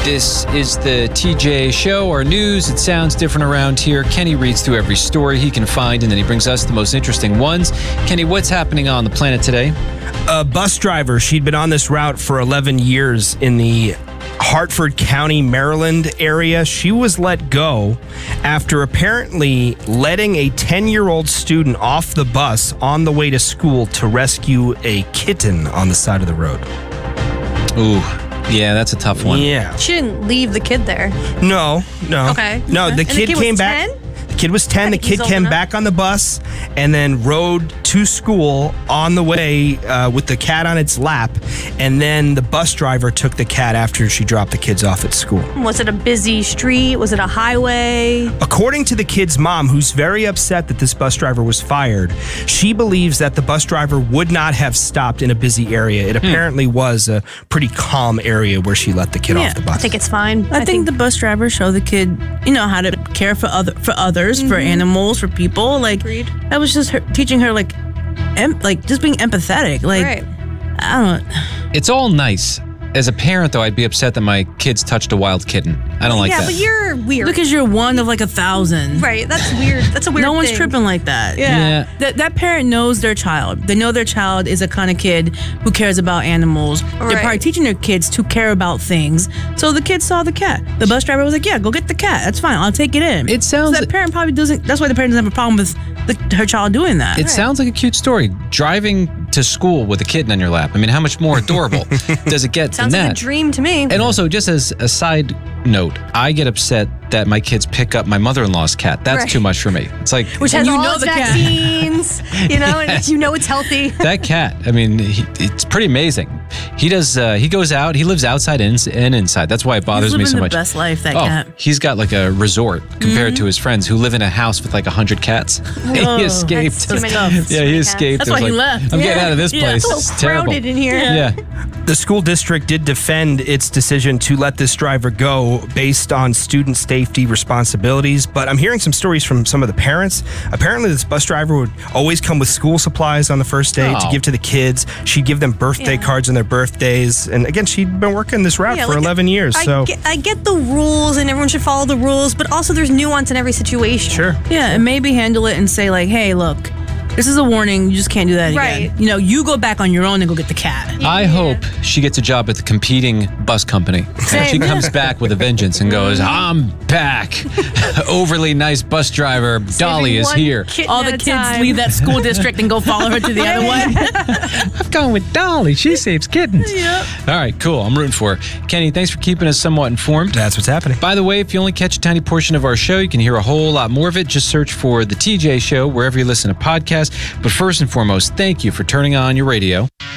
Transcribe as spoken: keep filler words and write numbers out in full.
This is the T J Show, our news. It sounds different around here. Kenny reads through every story he can find, and then he brings us the most interesting ones. Kenny, what's happening on the planet today? A bus driver, she'd been on this route for eleven years in the Hartford County, Maryland area. She was let go after apparently letting a ten-year-old student off the bus on the way to school to rescue a kitten on the side of the road. Ooh. Yeah, that's a tough one. Yeah. She didn't leave the kid there. No, no. Okay. No, the And kid, the kid came was back. ten? The kid was ten. I The think he's kid old came enough. back on the bus and then rode to school on the way uh, with the cat on its lap. And then the bus driver took the cat after she dropped the kids off at school. Was it a busy street? Was it a highway? According to the kid's mom, who's very upset that this bus driver was fired, she believes that the bus driver would not have stopped in a busy area. It apparently was a pretty calm area where she let the kid Yeah, off the bus. I think it's fine. I, think, the bus driver showed the kid, you know, how to care for other for others, for animals, for people. Like Agreed. that was just her teaching her, like, em- like just being empathetic. Like Right. I don't. It's all nice. As a parent, though, I'd be upset that my kids touched a wild kitten. I don't like yeah, that. but you're weird. Because you're one of like a thousand. right. That's weird. That's a weird No one's thing. tripping like that. Yeah. Yeah. That that parent knows their child. They know their child is a kind of kid who cares about animals. They're Right. probably teaching their kids to care about things. So the kid saw the cat. The bus driver was like, "Yeah, go get the cat. That's fine. I'll take it in." It sounds- So that parent probably doesn't. That's why the parent doesn't have a problem with the, her child doing that. It sounds like a cute story. Driving to school with a kitten on your lap. I mean, how much more adorable does it get Sounds than like that? a dream to me. And also, just as a side note, I get upset that my kids pick up my mother-in-law's cat. That's Right. too much for me. It's like Which And has you all know its the cat. vaccines, you know, and you know it's healthy. that cat. I mean, he, it's pretty amazing. He does. Uh, he goes out. He lives outside and, and inside. That's why it bothers He's me living so the much. best life, that oh, cat. he's got like a resort compared to his friends who live in a house with like a hundred cats. Whoa, he escaped. That's too many. tough. That's too Yeah, he many cats. escaped. That's It was why he like, left. I'm getting Yeah. out of this Yeah. place. So It's terrible. crowded in here. Yeah. The school district did defend its decision to let this driver go based on student safety responsibilities, but I'm hearing some stories from some of the parents. Apparently, this bus driver would always come with school supplies on the first day to Oh. give to the kids. She'd give them birthday Yeah. cards on their birthdays. And again, she'd been working this route Yeah, for like, eleven years. I, So, get, I get the rules and everyone should follow the rules, but also there's nuance in every situation. sure. Yeah, and maybe handle it and say like, "Hey, look, this is a warning. You just can't do that again. Right. You know, you go back on your own and go get the cat." I hope she gets a job at the competing bus company. Same. She comes back with a vengeance and goes, I'm back. Overly nice bus driver, Dolly Saving is one here. kitten All at the a kids time. leave that school district and go follow her to the other one. I'm going with Dolly. She saves kittens. Yep. All right, cool. I'm rooting for her. Kenny, thanks for keeping us somewhat informed. That's what's happening. By the way, if you only catch a tiny portion of our show, you can hear a whole lot more of it. Just search for The T J Show wherever you listen to podcasts. But first and foremost, thank you for turning on your radio.